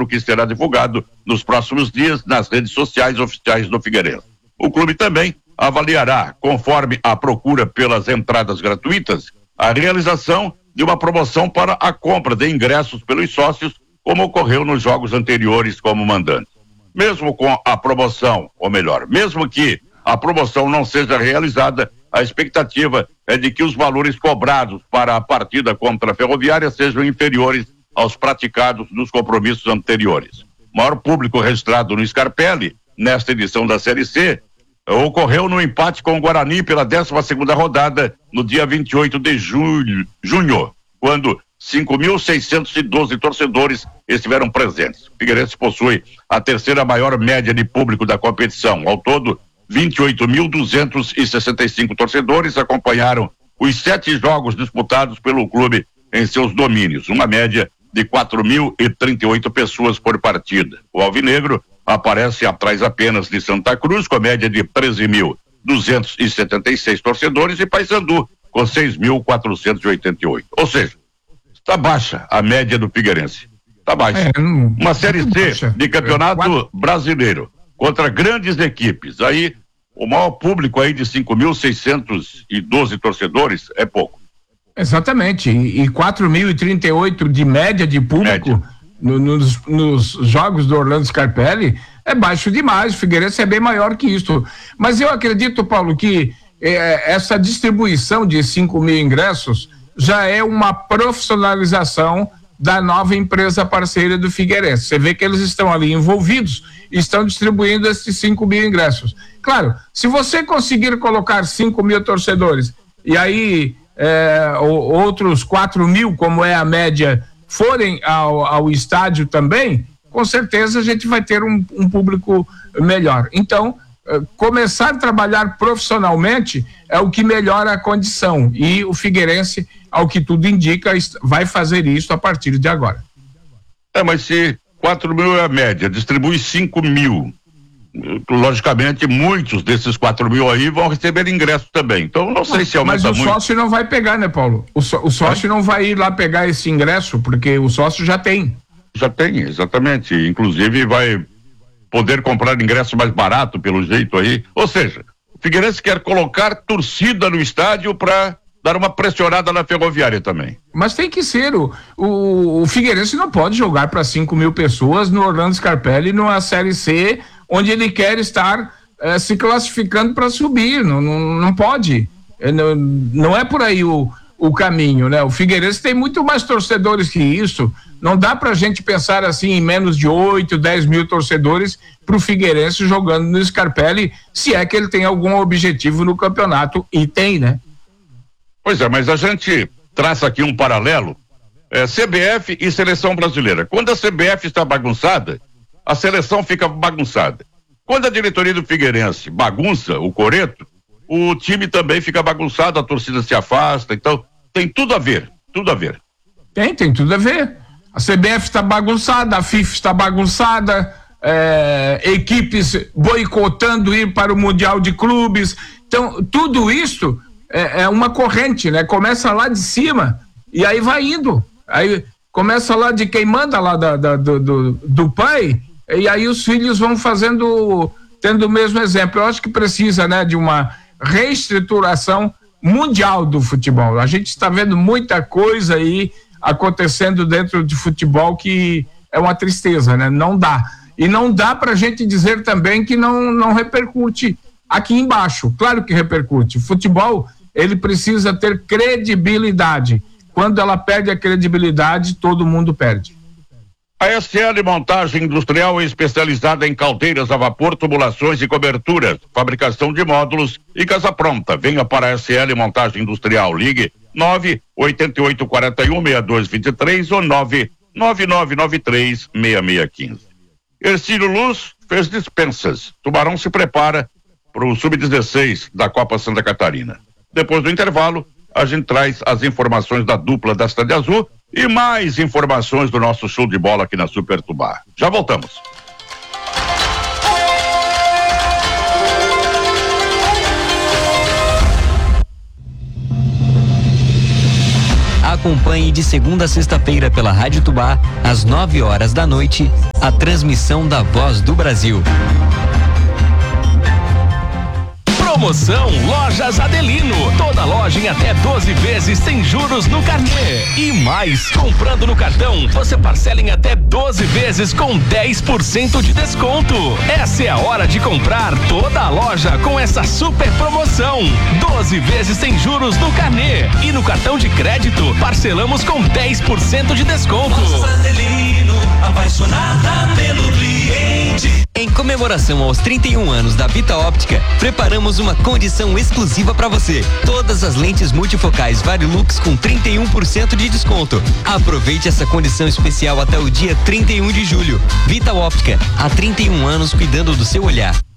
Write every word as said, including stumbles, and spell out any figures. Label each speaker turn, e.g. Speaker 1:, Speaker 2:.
Speaker 1: quadro que será divulgado nos próximos dias nas redes sociais oficiais do Figueirense. O clube também avaliará, conforme a procura pelas entradas gratuitas, a realização de uma promoção para a compra de ingressos pelos sócios, como ocorreu nos jogos anteriores como mandante. Mesmo com a promoção, ou melhor, mesmo que a promoção não seja realizada, a expectativa é de que os valores cobrados para a partida contra a Ferroviária sejam inferiores aos praticados nos compromissos anteriores. O maior público registrado no Scarpelli, nesta edição da Série C, ocorreu no empate com o Guarani pela décima segunda rodada, no dia vinte e oito de julho, junho, quando cinco mil seiscentos e doze torcedores estiveram presentes. O Figueirense possui a terceira maior média de público da competição. Ao todo, vinte e oito mil duzentos e sessenta e cinco torcedores acompanharam os sete jogos disputados pelo clube em seus domínios, uma média de quatro mil e trinta e oito pessoas por partida. O Alvinegro aparece atrás apenas de Santa Cruz, com média de treze mil duzentos e setenta e seis torcedores, e Paysandu, com seis mil quatrocentos e oitenta e oito. Ou seja, está baixa a média do Figueirense. Está baixa. É, não, uma Série C de campeonato brasileiro contra grandes equipes. Aí, o maior público aí de cinco mil seiscentos e doze torcedores é pouco.
Speaker 2: Exatamente. E, e quatro mil e trinta e oito de média de público média. No, nos, nos jogos do Orlando Scarpelli é baixo demais. O Figueirense é bem maior que isso. Mas eu acredito, Paulo, que eh, essa distribuição de cinco mil ingressos já é uma profissionalização da nova empresa parceira do Figueirense. Você vê que eles estão ali envolvidos e estão distribuindo esses cinco mil ingressos. Claro, se você conseguir colocar cinco mil torcedores e aí eh, outros quatro mil, como é a média, forem ao, ao estádio também, com certeza a gente vai ter um, um público melhor. Então, eh, começar a trabalhar profissionalmente é o que melhora a condição, e o Figueirense, ao que tudo indica, vai fazer isso a partir de agora.
Speaker 1: É, mas se quatro mil é a média, distribui cinco mil, logicamente muitos desses quatro mil aí vão receber ingresso também, então não sei se aumenta muito.
Speaker 2: Mas o sócio não vai pegar, né, Paulo? O, so, o sócio é? não vai ir lá pegar esse ingresso, porque o sócio já tem.
Speaker 1: Já tem, exatamente, inclusive vai poder comprar ingresso mais barato pelo jeito aí, ou seja, o Figueirense quer colocar torcida no estádio para dar uma pressionada na Ferroviária também.
Speaker 2: Mas tem que ser, o, o, o Figueirense não pode jogar para cinco mil pessoas no Orlando Scarpelli numa Série C, onde ele quer estar eh, se classificando para subir, não, não, não pode, é, não, não é por aí o, o caminho, né? O Figueirense tem muito mais torcedores que isso, não dá pra gente pensar assim em menos de oito, dez mil torcedores pro Figueirense jogando no Scarpelli, se é que ele tem algum objetivo no campeonato, e tem, né?
Speaker 1: Pois é, mas a gente traça aqui um paralelo, é, C B F e Seleção Brasileira. Quando a C B F está bagunçada, a seleção fica bagunçada. Quando a diretoria do Figueirense bagunça o coreto, o time também fica bagunçado, a torcida se afasta, então tem tudo a ver, tudo a ver.
Speaker 2: Tem, tem tudo a ver. A C B F está bagunçada, a FIFA está bagunçada, é, equipes boicotando ir para o Mundial de Clubes, então tudo isso é, é uma corrente, né? Começa lá de cima e aí vai indo, aí começa lá de quem manda lá da, da, do, do, do pai, e aí os filhos vão fazendo, tendo o mesmo exemplo. Eu acho que precisa, né, de uma reestruturação mundial do futebol. A gente está vendo muita coisa aí acontecendo dentro de futebol que é uma tristeza, né? Não dá. E não dá pra gente dizer também que não, não repercute aqui embaixo. Claro que repercute. O futebol, ele precisa ter credibilidade. Quando ela perde a credibilidade, todo mundo perde.
Speaker 1: A S L Montagem Industrial é especializada em caldeiras a vapor, tubulações e coberturas, fabricação de módulos e casa pronta. Venha para a S L Montagem Industrial. Ligue nove oito oito quatro um seis dois dois três ou nove nove nove nove três seis seis um cinco. Ercílio Luz fez dispensas. Tubarão se prepara para o sub dezesseis da Copa Santa Catarina. Depois do intervalo, a gente traz as informações da dupla da Cidade Azul e mais informações do nosso show de bola aqui na Super Tubá. Já voltamos.
Speaker 3: Acompanhe de segunda a sexta-feira pela Rádio Tubá, às nove horas da noite, a transmissão da Voz do Brasil.
Speaker 4: Promoção Lojas Adelino. Toda loja em até doze vezes sem juros no carnê. E mais, comprando no cartão, você parcela em até doze vezes com dez por cento de desconto. Essa é a hora de comprar toda a loja com essa super promoção. doze vezes sem juros no carnê. E no cartão de crédito, parcelamos com dez por cento de desconto.
Speaker 5: Lojas Adelino, apaixonada pelo cliente.
Speaker 3: Em comemoração aos trinta e um anos da Vita Óptica, preparamos uma condição exclusiva para você. Todas as lentes multifocais Varilux com trinta e um por cento de desconto. Aproveite essa condição especial até o dia trinta e um de julho. Vita Óptica, há trinta e um anos cuidando do seu olhar.